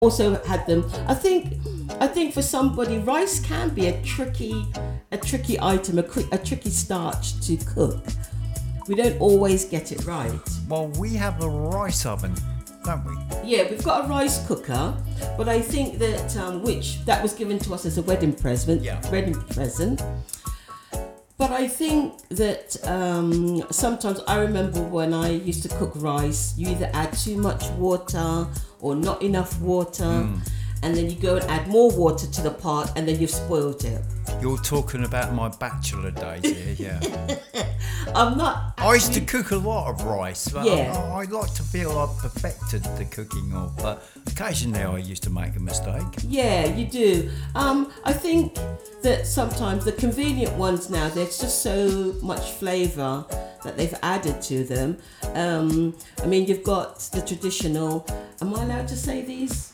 Also had them. I think for somebody, rice can be a tricky item, a tricky starch to cook. We don't always get it right. Well, we have a rice oven, don't we? Yeah, we've got a rice cooker, but I think that which that was given to us as a wedding present. Yeah. Wedding present. But I think that sometimes I remember when I used to cook rice, you either add too much water or not enough water, and then you go and add more water to the pot, and then you've spoiled it. You're talking about my bachelor days here, yeah. I'm not. I used to cook a lot of rice. But Yeah. I like to feel I've perfected the cooking of, but occasionally I used to make a mistake. Yeah, you do. I think that sometimes the convenient ones now, there's just so much flavour that they've added to them. I mean, you've got the traditional. Am I allowed to say these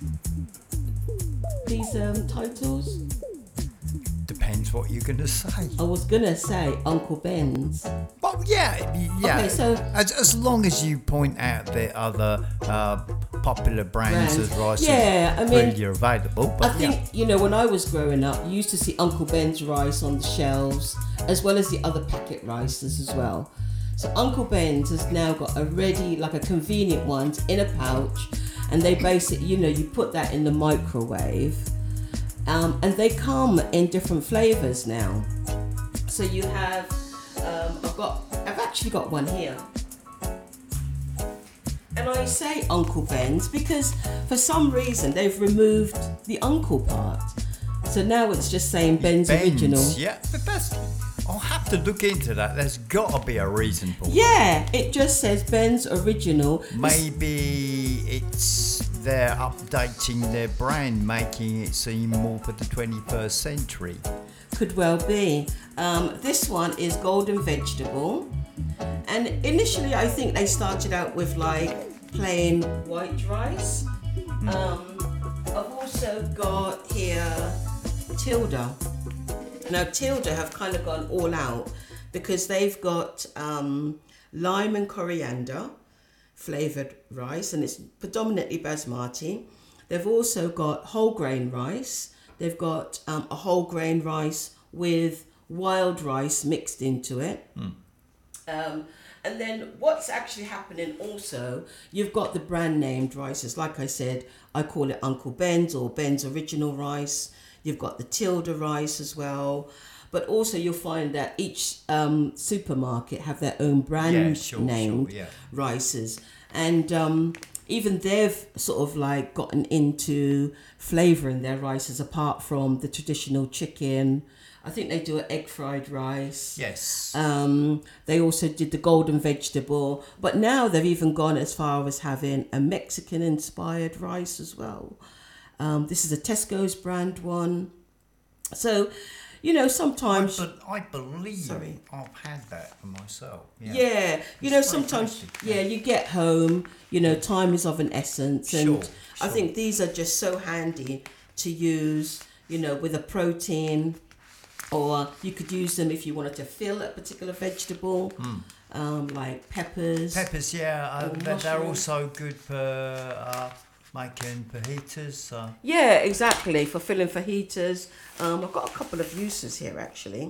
titles? Depends what you're going to say. I was gonna say Uncle Ben's. But yeah. Okay, so as long as you point out the other popular brands of rice yeah, I mean, freely available. But I think when I was growing up, you used to see Uncle Ben's rice on the shelves, as well as the other packet rices as well. So Uncle Ben's has now got a ready, like a convenient ones in a pouch, and they basically, you put that in the microwave, and they come in different flavors now. So you have, I've actually got one here. And I say Uncle Ben's because for some reason they've removed the uncle part. So now it's just saying Ben's Original. Yeah, but I'll have to look into that. There's got to be a reason for it. Yeah, it just says Ben's Original. Maybe they're updating their brand, making it seem more for the 21st century. Could well be. This one is Golden Vegetable. And initially I think they started out with like plain white rice. I've also got here Tilda. Now Tilda have kind of gone all out because they've got lime and coriander flavoured rice, and it's predominantly basmati. They've also got whole grain rice. They've got a whole grain rice with wild rice mixed into it. And then what's actually happening also, you've got the brand named rices. Like I said, I call it Uncle Ben's or Ben's Original Rice. You've got the Tilda rice as well. But also you'll find that each supermarket have their own brand named rices. And even they've sort of like gotten into flavouring their rices apart from the traditional chicken. I think they do an egg fried rice. Yes. They also did the golden vegetable. But now they've even gone as far as having a Mexican inspired rice as well. This is a Tesco's brand one. So, sometimes... But I believe I've had that for myself. Yeah, sometimes, you get home, time is of an essence. And I think these are just so handy to use, with a protein, or you could use them if you wanted to fill a particular vegetable, like peppers. Peppers, they're also good for... making fajitas. Yeah, exactly, for filling fajitas. I've got a couple of uses here actually.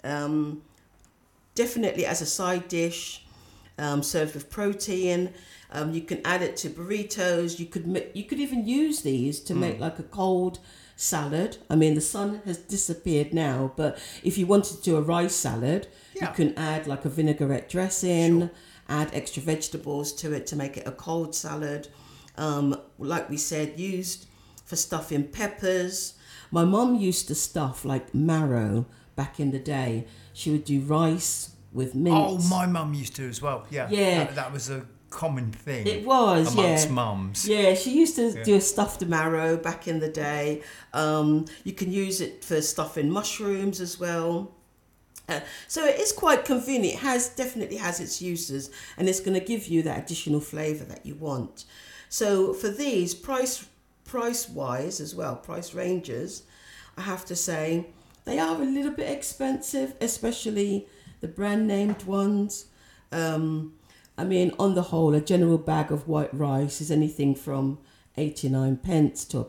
Definitely as a side dish, served with protein. You can add it to burritos. You could even use these to make like a cold salad. I mean, the sun has disappeared now, but if you wanted to do a rice salad, you can add like a vinaigrette dressing, add extra vegetables to it to make it a cold salad. Like we said, used for stuffing peppers. My mum used to stuff like marrow back in the day. She would do rice with mince. Oh, my mum used to as well. Yeah. That was a common thing. It was, amongst mums. Yeah, she used to do a stuffed marrow back in the day. You can use it for stuffing mushrooms as well. So it is quite convenient. It definitely has its uses, and it's going to give you that additional flavour that you want. So for these, price-wise as well, price ranges, I have to say, they are a little bit expensive, especially the brand-named ones. I mean, on the whole, a general bag of white rice is anything from 89 pence to